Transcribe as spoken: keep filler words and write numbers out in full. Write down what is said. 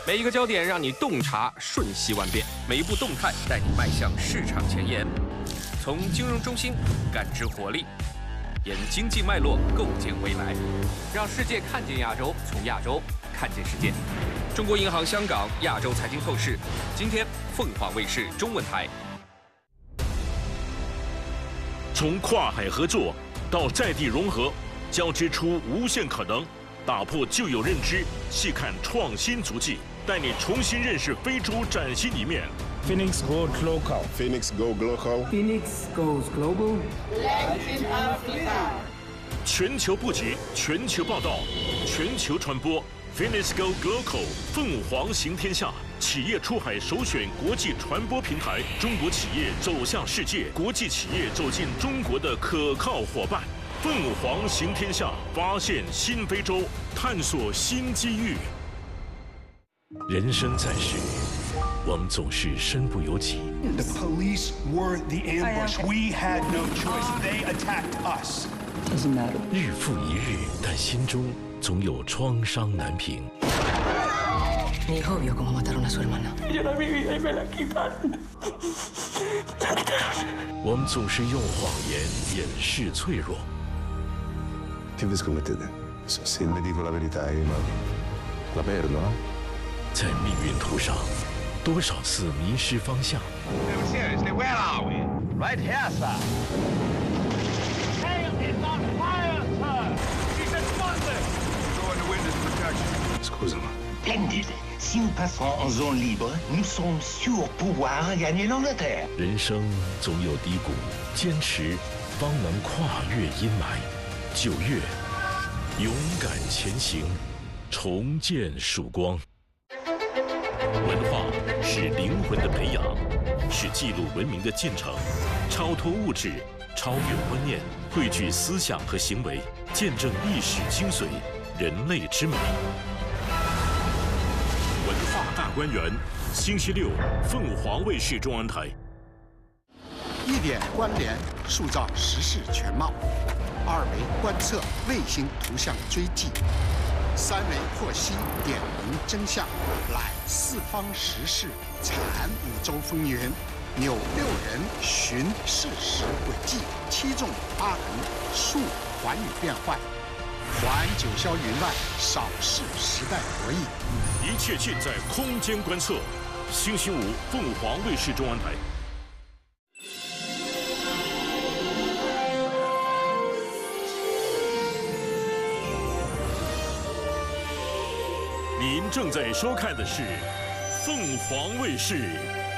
每一个焦点让你洞察瞬息万变，每一步动态带你迈向市场前沿。从金融中心感知活力，沿经济脉络构建未来，让世界看见亚洲，从亚洲看见世界。中国银行香港亚洲财经透视，今天凤凰卫视中文台。 从跨海合作到在地融合，交织出无限可能。打破旧有认知，细看创新足迹，带你重新认识非洲崭新一面。 Phoenix goes local. Phoenix go global. Phoenix goes global. Latin Africa. 全球布局，全球报道，全球传播。Phoenix go global， 凤凰行天下。企业出海首选国际传播平台，中国企业走向世界，国际企业走进中国的可靠伙伴。凤凰行天下，发现新非洲，探索新机遇。人生在世，我们总是身不由己。 The police were the ambush. We had no choice. They attacked us. Doesn't matter. 日复一日，但心中总有创伤难平。 Mi hijo vio cómo mataron a su hermana. Yo la viví y me la quitaron. 我们总是用谎言掩饰脆弱。 Che vi scommettete? Se le dico la verità, ma la perdo, eh? 在命运途上，多少次迷失方向。 No, seriously, where are we? Right here, sir. Tail is on fire, sir. She's explosive. Go in the witness protection. Scusami. Splendide. Si nous passons en zone libre, nous sommes sûrs pouvoir gagner l'Angleterre. 人生总有低谷，坚持方能跨越阴霾。九月，勇敢前行，重建曙光。文化是灵魂的培养，是记录文明的进程，超脱物质，超越观念，汇聚思想和行为，见证历史精髓，人类之美。文化大观园，星期六，凤凰卫视中文台。 一点关联，塑造时事全貌。二维观测卫星图像追迹，三维获悉点明真相，览四方时事，阐五洲风云，纽六人寻事实轨迹，七纵八横述寰宇变幻，环九霄云外，扫视时代博弈。 一切尽在空间观测。星期五，凤凰卫视中文台。您正在收看的是凤凰卫视